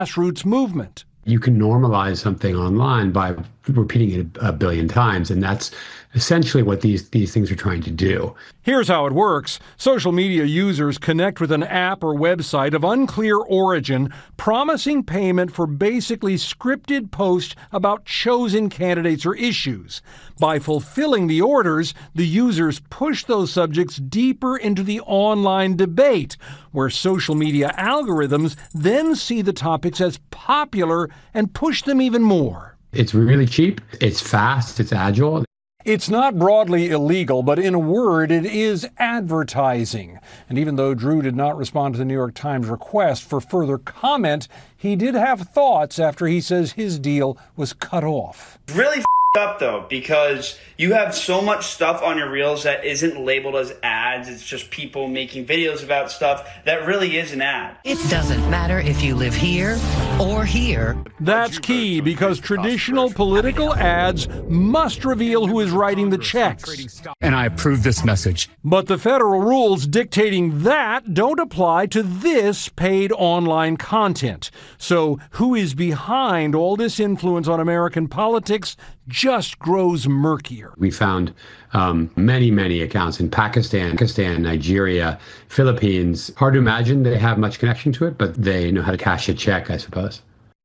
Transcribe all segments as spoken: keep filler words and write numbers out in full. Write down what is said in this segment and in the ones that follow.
grassroots movement. You can normalize something online by repeating it a billion times, and that's essentially what these these things are trying to do. Here's how it works. Social media users connect with an app or website of unclear origin, promising payment for basically scripted posts about chosen candidates or issues. By fulfilling the orders, the users push those subjects deeper into the online debate, where social media algorithms then see the topics as popular and push them even more. It's really cheap, it's fast, it's agile. It's not broadly illegal, but in a word, it is advertising. And even though Drew did not respond to the New York Times request for further comment, he did have thoughts after he says his deal was cut off. Really f***ed up, though, because you have so much stuff on your reels that isn't labeled as ads. It's just people making videos about stuff that really is an ad. It doesn't matter if you live here or here. That's key, because traditional political ads must reveal who is writing the checks. And I approve this message. But the federal rules dictating that don't apply to this paid online content. So who is behind all this influence on American politics just grows murkier. We found um, many, many accounts in Pakistan, Pakistan, Nigeria, Philippines. Hard to imagine they have much connection to it, but they know how to cash a check, I suppose.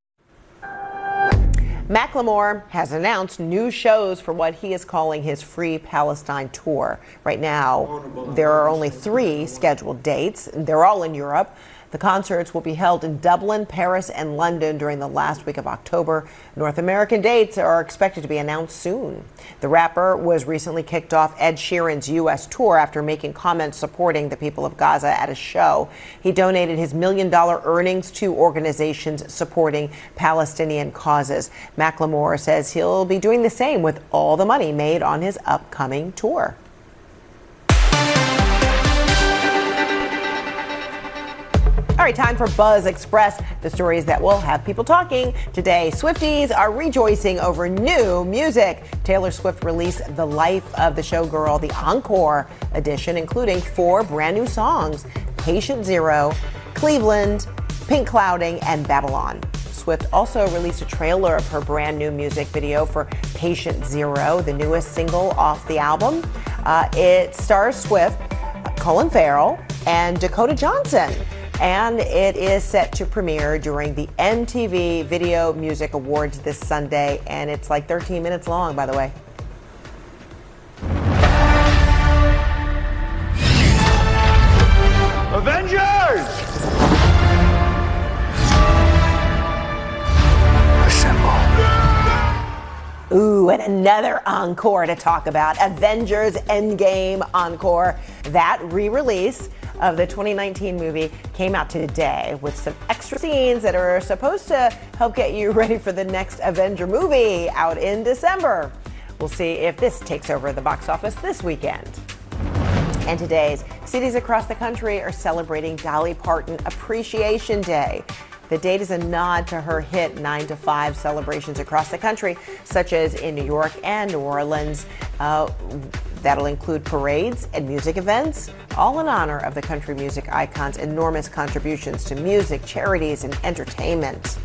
Macklemore has announced new shows for what he is calling his Free Palestine tour. Right now, there are only three scheduled dates. They're all in Europe. The concerts will be held in Dublin, Paris, and London during the last week of October. North American dates are expected to be announced soon. The rapper was recently kicked off Ed Sheeran's U S tour after making comments supporting the people of Gaza at a show. He donated his million-dollar earnings to organizations supporting Palestinian causes. Macklemore says he'll be doing the same with all the money made on his upcoming tour. All right, time for Buzz Express, the stories that will have people talking. Today, Swifties are rejoicing over new music. Taylor Swift released The Life of the Showgirl, the Encore edition, including four brand new songs: Patient Zero, Cleveland, Pink Clouding, and Babylon. Swift also released a trailer of her brand new music video for Patient Zero, the newest single off the album. Uh, it stars Swift, Colin Farrell, and Dakota Johnson. And it is set to premiere during the M T V Video Music Awards this Sunday, and it's like thirteen minutes long, by the way. Avengers! Assemble. Ooh, and another encore to talk about, Avengers Endgame Encore. That re-release of the twenty nineteen movie came out today with some extra scenes that are supposed to help get you ready for the next Avenger movie out in December. We'll see if this takes over the box office this weekend. And today's cities across the country are celebrating Dolly Parton Appreciation Day. The date is a nod to her hit nine to five celebrations across the country, such as in New York and New Orleans. Uh, that'll include parades and music events, all in honor of the country music icon's enormous contributions to music, charities, and entertainment.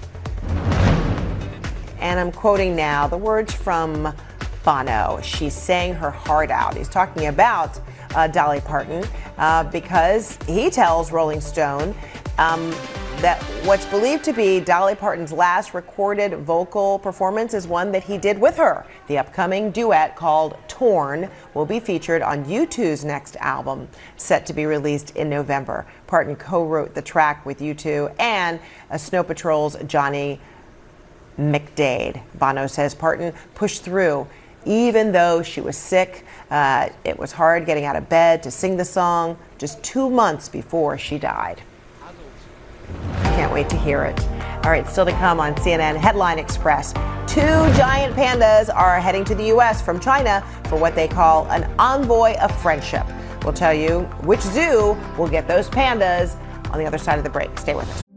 And I'm quoting now the words from Bono. She sang her heart out. He's talking about uh, Dolly Parton uh, because he tells Rolling Stone um, that what's believed to be Dolly Parton's last recorded vocal performance is one that he did with her. The upcoming duet, called Torn, will be featured on U two's next album, set to be released in November. Parton co-wrote the track with U two and uh, Snow Patrol's Johnny McDade. Bono says Parton pushed through. Even though she was sick, uh, it was hard getting out of bed to sing the song just two months before she died. Can't wait to hear it. All right, still to come on C N N Headline Express. Two giant pandas are heading to the U S from China for what they call an envoy of friendship. We'll tell you which zoo will get those pandas on the other side of the break. Stay with us.